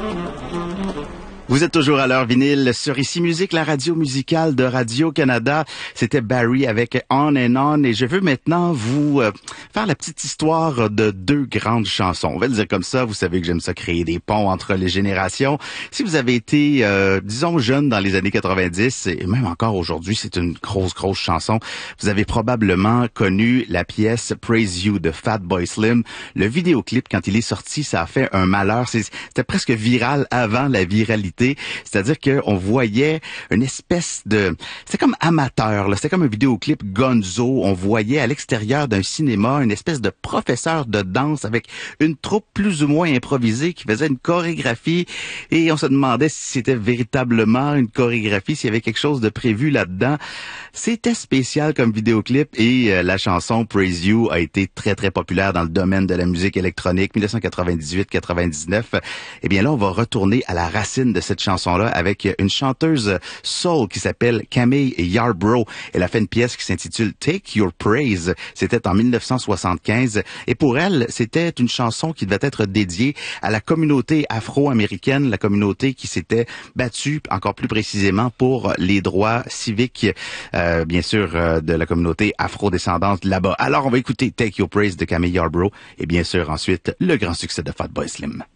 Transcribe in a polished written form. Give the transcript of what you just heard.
Vous êtes toujours à l'heure vinyle sur Ici Musique, la radio musicale de Radio-Canada. C'était Barry avec On and On et je veux maintenant vous faire la petite histoire de deux grandes chansons. On va le dire comme ça, vous savez que j'aime ça créer des ponts entre les générations. Si vous avez été, disons, jeune dans les années 90 et même encore aujourd'hui, c'est une grosse chanson. Vous avez probablement connu la pièce Praise You de Fatboy Slim. Le vidéoclip, quand il est sorti, ça a fait un malheur. C'était presque viral avant la viralité. C'est-à-dire qu'on voyait une espèce de... C'était comme amateur, là. C'était comme un vidéoclip gonzo. On voyait à l'extérieur d'un cinéma une espèce de professeur de danse avec une troupe plus ou moins improvisée qui faisait une chorégraphie et on se demandait si c'était véritablement une chorégraphie, s'il y avait quelque chose de prévu là-dedans. C'était spécial comme vidéoclip et la chanson Praise You a été très populaire dans le domaine de la musique électronique 1998-99. Eh bien là, on va retourner à la racine de cette chanson-là avec une chanteuse soul qui s'appelle Camille Yarbrough. Elle a fait une pièce qui s'intitule Take Your Praise. C'était en 1975 et pour elle, c'était une chanson qui devait être dédiée à la communauté afro-américaine, la communauté qui s'était battue encore plus précisément pour les droits civiques, bien sûr, de la communauté afro-descendante là-bas. Alors, on va écouter Take Your Praise de Camille Yarbrough et bien sûr ensuite le grand succès de Fatboy Slim.